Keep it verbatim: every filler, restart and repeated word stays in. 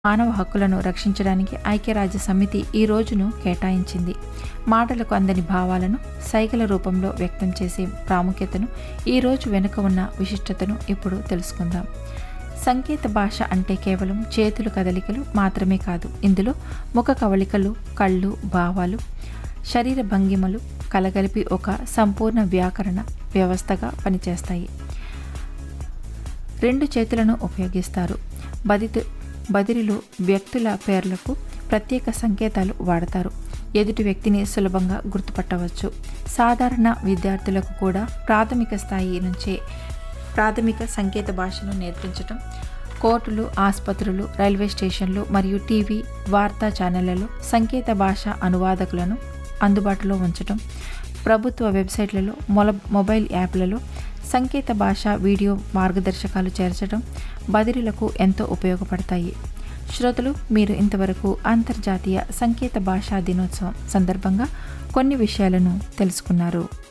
మానవ హక్కులను రక్షించడానికి ఐక్యరాజ్య సమితి ఈ రోజును కేటాయించింది. మాటలకు అందని భావాలను సైగల రూపంలో వ్యక్తం చేసే ప్రాముఖ్యతను, ఈ రోజు వెనుక ఉన్న విశిష్టతను ఇప్పుడు తెలుసుకుందాం. సంకేత భాష అంటే కేవలం చేతుల కదలికలు మాత్రమే కాదు. ఇందులో ముఖ కవళికలు, కళ్ళు, భావాలు, శరీర భంగిమలు కలగలిపి ఒక సంపూర్ణ వ్యాకరణ వ్యవస్థగా పనిచేస్తాయి. రెండు చేతులను ఉపయోగిస్తారు. బదితు బదిరిలో వ్యక్తుల పేర్లకు ప్రత్యేక సంకేతాలు వాడతారు. ఎదుటి వ్యక్తిని సులభంగా గుర్తుపట్టవచ్చు. సాధారణ విద్యార్థులకు కూడా ప్రాథమిక స్థాయి నుంచే ప్రాథమిక సంకేత భాషను నేర్పించటం, కోర్టులు, ఆసుపత్రులు, రైల్వే స్టేషన్లు మరియు టీవీ వార్తా ఛానళ్లలో సంకేత భాష అనువాదకులను అందుబాటులో ఉంచటం, ప్రభుత్వ వెబ్సైట్లలో, మొల మొబైల్ యాప్లలో సంకేత భాష వీడియో మార్గదర్శకాలు చేర్చడం బదిరీలకు ఎంతో ఉపయోగపడతాయి. శ్రోతలు, మీరు ఇంతవరకు అంతర్జాతీయ సంకేత భాషా దినోత్సవం సందర్భంగా కొన్ని విషయాలను తెలుసుకున్నారు.